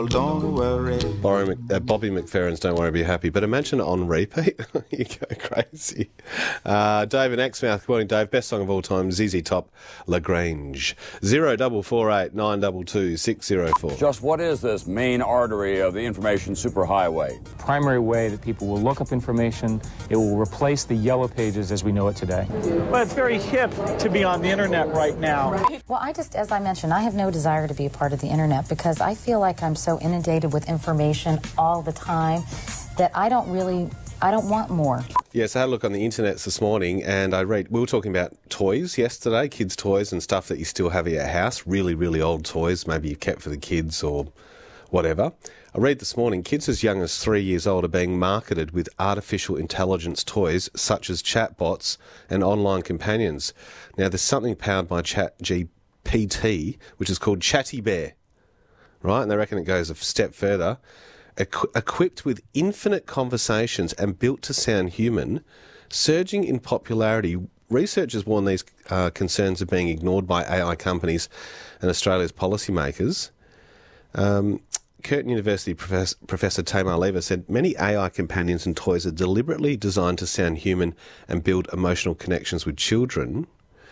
Don't worry. Bobby McFerrin's Don't Worry, Be Happy. But imagine on repeat. You go crazy. Dave in Exmouth. Good morning, Dave. Best song of all time, ZZ Top, Lagrange. 0448 922 604. Just what is this main artery of the information superhighway? Primary way that people will look up information. It will replace the yellow pages as we know it today. Well, it's very hip to be on the internet right now. Well, as I mentioned, I have no desire to be a part of the internet because I feel like I'm so inundated with information all the time that I don't want more. Yes, I had a look on the internet this morning and we were talking about toys yesterday, kids' toys and stuff that you still have at your house, really, really old toys, maybe you've kept for the kids or whatever. I read this morning, kids as young as 3 years old are being marketed with artificial intelligence toys such as chatbots and online companions. Now, there's something powered by ChatGPT, which is called Chatty Bear, right? And they reckon it goes a step further. Equipped with infinite conversations and built to sound human, surging in popularity, researchers warn these concerns are being ignored by AI companies and Australia's policymakers. Curtin University Professor Tamar Lever said many AI companions and toys are deliberately designed to sound human and build emotional connections with children.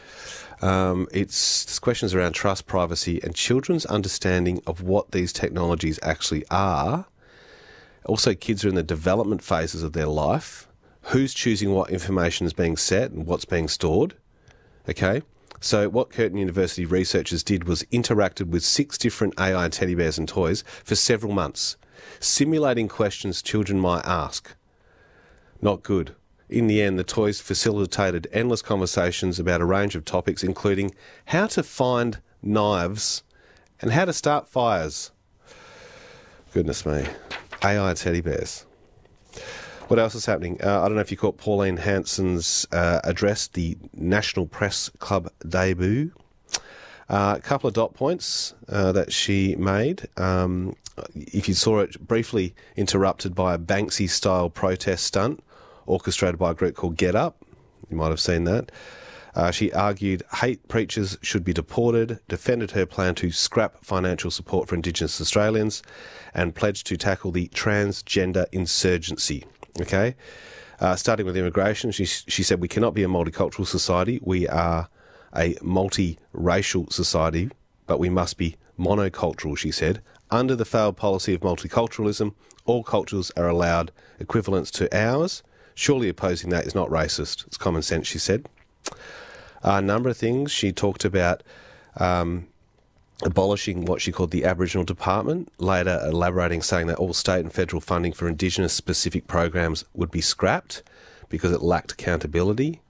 It's questions around trust, privacy, and children's understanding of what these technologies actually are. Also, kids are in the development phases of their life. Who's choosing what information is being set and what's being stored? Okay. So what Curtin University researchers did was interacted with 6 different AI teddy bears and toys for several months, simulating questions children might ask. Not good. In the end, the toys facilitated endless conversations about a range of topics, including how to find knives and how to start fires. Goodness me. AI teddy bears. What else is happening? I don't know if you caught Pauline Hanson's address, the National Press Club debut. A couple of dot points that she made. If you saw it, briefly interrupted by a Banksy-style protest stunt orchestrated by a group called Get Up. You might have seen that. She argued hate preachers should be deported, defended her plan to scrap financial support for Indigenous Australians, and pledged to tackle the transgender insurgency. Okay? Starting with immigration, she said we cannot be a multicultural society. We are a multiracial society, but we must be monocultural, she said. Under the failed policy of multiculturalism, all cultures are allowed equivalents to ours. Surely opposing that is not racist. It's common sense, she said. A number of things. She talked about abolishing what she called the Aboriginal Department, later elaborating, saying that all state and federal funding for Indigenous-specific programs would be scrapped because it lacked accountability.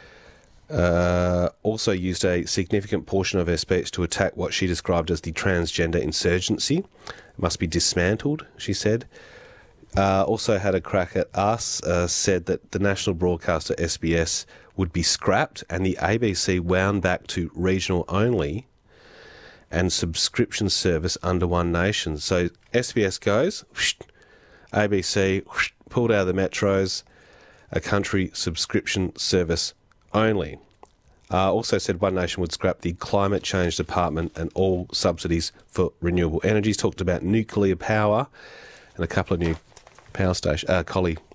Also used a significant portion of her speech to attack what she described as the transgender insurgency. It must be dismantled, she said. Also had a crack at us, said that the national broadcaster SBS would be scrapped and the ABC wound back to regional only and subscription service under One Nation. So SBS goes, whoosh, ABC whoosh, pulled out of the metros, a country subscription service only. Also said One Nation would scrap the Climate Change Department and all subsidies for renewable energies. Talked about nuclear power and a couple of new power stations, a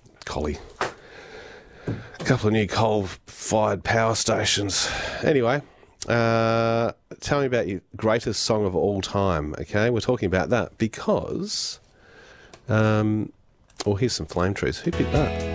couple of new coal-fired power stations. Anyway, tell me about your greatest song of all time, okay? We're talking about that because, well, here's some Flame Trees. Who picked that?